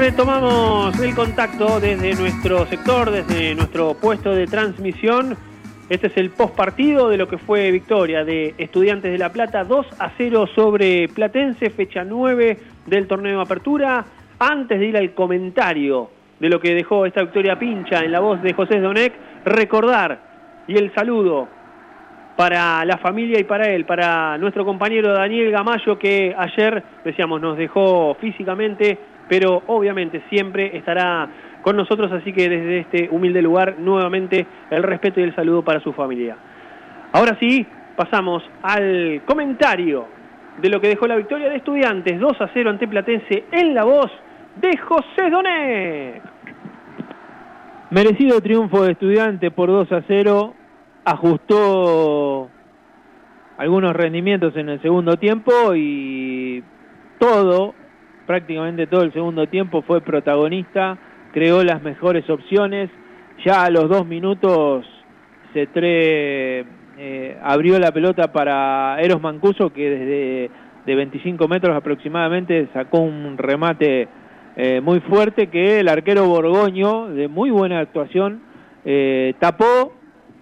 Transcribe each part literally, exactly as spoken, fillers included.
Retomamos el contacto desde nuestro sector, desde nuestro puesto de transmisión. Este es el postpartido de lo que fue victoria de Estudiantes de La Plata, dos a cero sobre Platense, fecha nueve del torneo de apertura. Antes de ir al comentario de lo que dejó esta victoria pincha en la voz de José Donek, recordar y el saludo para la familia y para él, para nuestro compañero Daniel Gamayo, que ayer, decíamos, nos dejó físicamente, pero obviamente siempre estará con nosotros, así que desde este humilde lugar, nuevamente el respeto y el saludo para su familia. Ahora sí, pasamos al comentario de lo que dejó la victoria de Estudiantes, dos a cero ante Platense, en la voz de José Donek. Merecido triunfo de Estudiantes por dos a cero, ajustó algunos rendimientos en el segundo tiempo y todo, prácticamente todo el segundo tiempo fue protagonista, creó las mejores opciones. Ya a los dos minutos Cetré eh, abrió la pelota para Eros Mancuso, que desde de veinticinco metros aproximadamente sacó un remate eh, muy fuerte que el arquero Borgoño, de muy buena actuación, eh, tapó.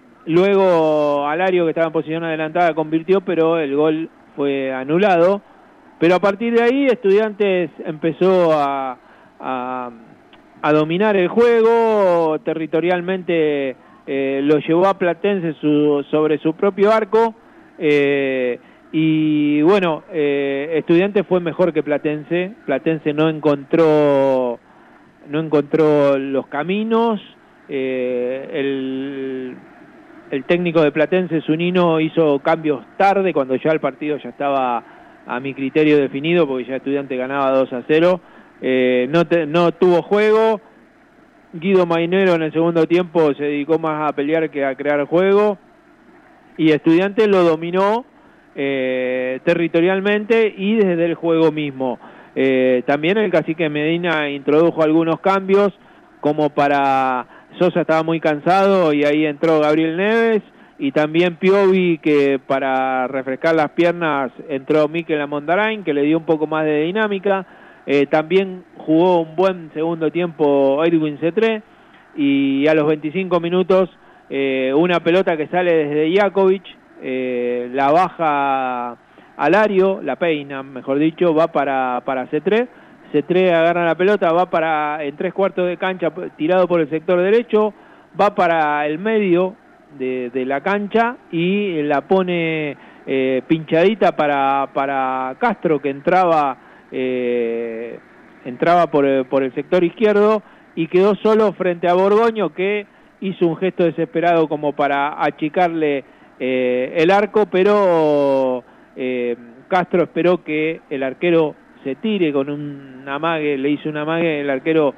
Luego Alario, que estaba en posición adelantada, convirtió, pero el gol fue anulado. Pero a partir de ahí Estudiantes empezó a, a, a dominar el juego, territorialmente eh, lo llevó a Platense su, sobre su propio arco, eh, y bueno, eh, Estudiantes fue mejor que Platense. Platense no encontró, no encontró los caminos, eh, el... El técnico de Platense, Zunino, hizo cambios tarde, cuando ya el partido ya estaba a mi criterio definido, porque ya Estudiante ganaba dos a cero. Eh, no, te, no tuvo juego. Guido Mainero en el segundo tiempo se dedicó más a pelear que a crear juego. Y Estudiante lo dominó eh, territorialmente y desde el juego mismo. Eh, también el cacique Medina introdujo algunos cambios, como para... Sosa estaba muy cansado y ahí entró Gabriel Neves, y también Piovi, que para refrescar las piernas entró Mikel Amondarain, que le dio un poco más de dinámica. Eh, también jugó un buen segundo tiempo Edwin Cetré, y a los veinticinco minutos eh, una pelota que sale desde Jakovic, eh, la baja Alario, la peina, mejor dicho, va para, para Cetré. Cetré agarra la pelota, va para en tres cuartos de cancha, tirado por el sector derecho, va para el medio de, de la cancha y la pone eh, pinchadita para, para Castro, que entraba eh, entraba por, por el sector izquierdo, y quedó solo frente a Borgoño, que hizo un gesto desesperado como para achicarle eh, el arco, pero eh, Castro esperó que el arquero se tire con un amague, le hizo un amague, el arquero